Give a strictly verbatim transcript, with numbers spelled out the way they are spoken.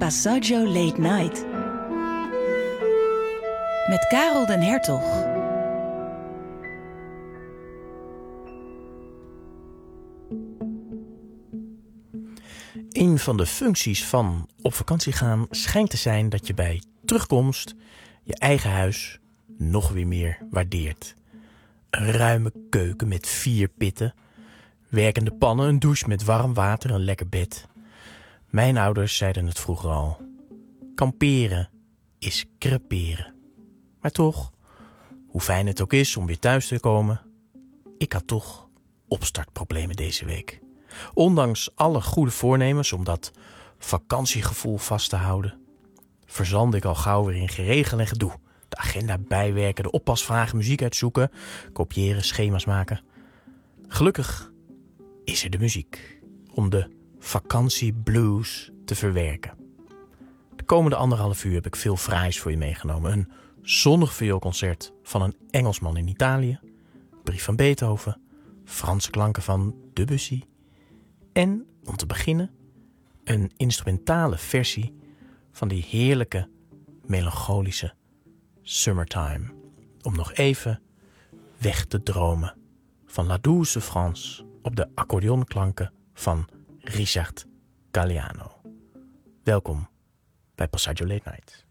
Passaggio Late Night. Met Karel den Hertog. Een van de functies van op vakantie gaan schijnt te zijn dat je bij terugkomst je eigen huis nog weer meer waardeert. Een ruime keuken met vier pitten, werkende pannen, een douche met warm water, een lekker bed. Mijn ouders zeiden het vroeger al. Kamperen is creperen. Maar toch, hoe fijn het ook is om weer thuis te komen, ik had toch opstartproblemen deze week. Ondanks alle goede voornemens om dat vakantiegevoel vast te houden, verzand ik al gauw weer in geregel en gedoe. De agenda bijwerken, de oppasvragen, muziek uitzoeken, kopiëren, schema's maken. Gelukkig is er de muziek om de vakantieblues te verwerken. De komende anderhalf uur heb ik veel fraais voor je meegenomen. Een zonnig vioolconcert van een Engelsman in Italië, brief van Beethoven, Franse klanken van Debussy en, om te beginnen, een instrumentale versie van die heerlijke, melancholische Summertime. Om nog even weg te dromen van La Douce France op de accordeonklanken van Richard Galliano. Welkom bij Passaggio Late Night.